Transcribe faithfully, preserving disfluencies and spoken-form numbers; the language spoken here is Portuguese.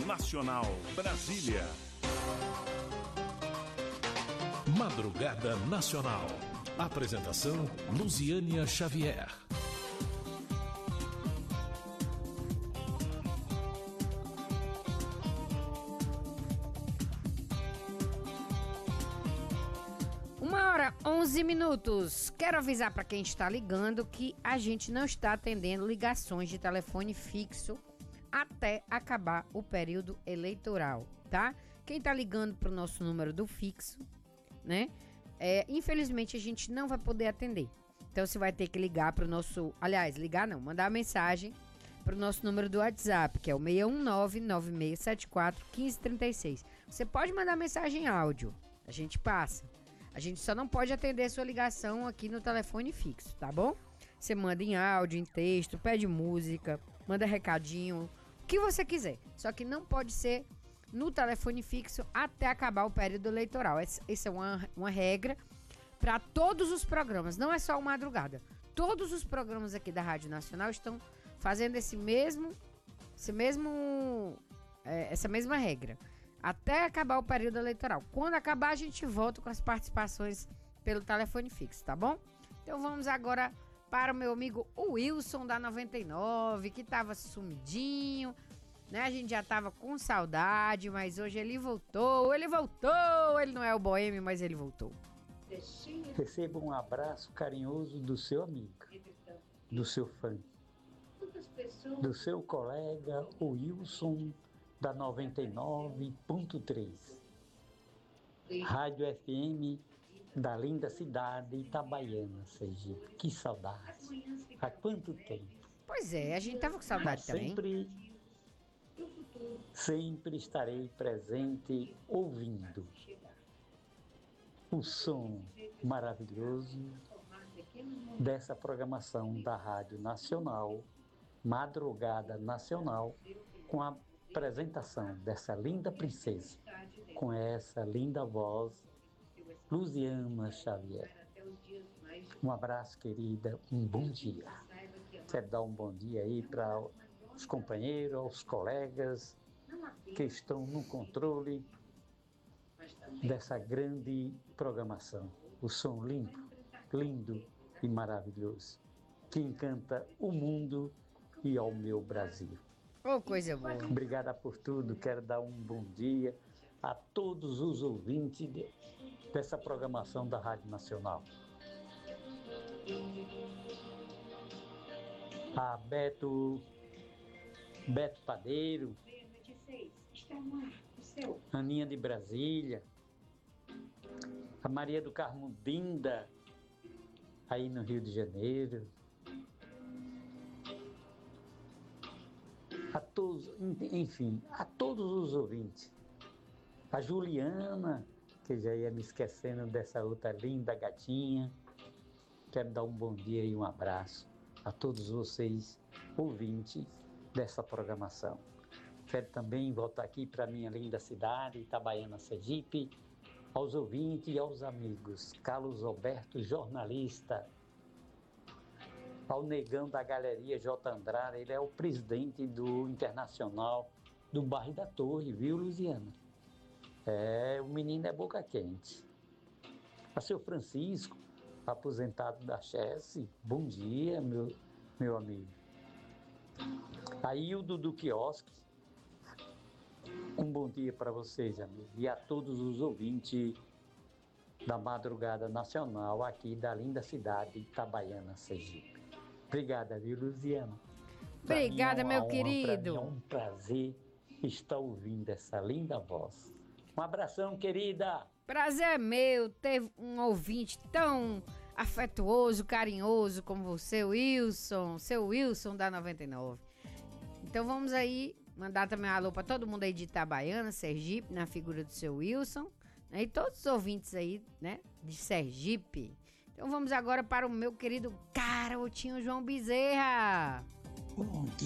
Nacional, Brasília. Madrugada Nacional. Apresentação Luziânia Xavier. Uma hora, onze minutos. Quero avisar para quem está ligando que a gente não está atendendo ligações de telefone fixo até acabar o período eleitoral, tá? Quem está ligando para o nosso número do fixo, né? É, infelizmente a gente não vai poder atender. Então você vai ter que ligar para o nosso... Aliás, ligar não, mandar mensagem para o nosso número do WhatsApp, que é o seis um nove, nove seis sete quatro, um cinco três seis. Você pode mandar mensagem em áudio, a gente passa. A gente só não pode atender a sua ligação aqui no telefone fixo, tá bom? Você manda em áudio, em texto, pede música, manda recadinho, o que você quiser. Só que não pode ser no telefone fixo até acabar o período eleitoral. Essa, essa é uma, uma regra para todos os programas, não é só o Madrugada. Todos os programas aqui da Rádio Nacional estão fazendo esse mesmo, esse mesmo, é, essa mesma regra. Até acabar o período eleitoral. Quando acabar, a gente volta com as participações pelo telefone fixo, tá bom? Então vamos agora para o meu amigo Wilson da noventa e nove, que estava sumidinho, né? A gente já estava com saudade, mas hoje ele voltou, ele voltou, ele não é o boêmio, mas ele voltou. Receba um abraço carinhoso do seu amigo, do seu fã, do seu colega Wilson da noventa e nove ponto três, Rádio F M da linda cidade Itabaiana, Sergipe. Que saudade! Há quanto tempo? Pois é, a gente tava com saudade Mas também. Sempre, sempre estarei presente ouvindo o som maravilhoso dessa programação da Rádio Nacional, Madrugada Nacional, com a apresentação dessa linda princesa, com essa linda voz, Luziânia Xavier. Um abraço, querida, um bom dia. Quero dar um bom dia aí para os companheiros, aos colegas que estão no controle dessa grande programação. O som limpo, lindo e maravilhoso, que encanta o mundo e ao meu Brasil. Oh, coisa boa. Obrigada por tudo. Quero dar um bom dia a todos os ouvintes de, dessa programação da Rádio Nacional. A Beto, Beto Padeiro, Aninha de Brasília, a Maria do Carmo Binda, aí no Rio de Janeiro. A todos, enfim, a todos os ouvintes. A Juliana, que já ia me esquecendo dessa outra linda gatinha. Quero dar um bom dia e um abraço a todos vocês, ouvintes dessa programação. Quero também voltar aqui para a minha linda cidade, Itabaiana, Sergipe, aos ouvintes e aos amigos. Carlos Alberto, jornalista. Ao negão da Galeria J. Andrade, ele é o presidente do Internacional do bairro da Torre, viu, Luziana? É, o menino é boca quente. A seu Francisco, aposentado da Chesse, bom dia, meu, meu amigo. A Hildo do Quiosque, um bom dia para vocês, amigos, e a todos os ouvintes da Madrugada Nacional aqui da linda cidade Itabaiana, Sergipe. Obrigada, viu, Luziana? Obrigada, é meu honra, querido. É um prazer estar ouvindo essa linda voz. Um abração, querida. Prazer é meu ter um ouvinte tão afetuoso, carinhoso como você, Wilson, seu Wilson da noventa e nove. Então vamos aí mandar também um alô para todo mundo aí de Itabaiana, Sergipe, na figura do seu Wilson, né? E todos os ouvintes aí, né, de Sergipe. Então vamos agora para o meu querido garotinho João Bezerra. Bom dia.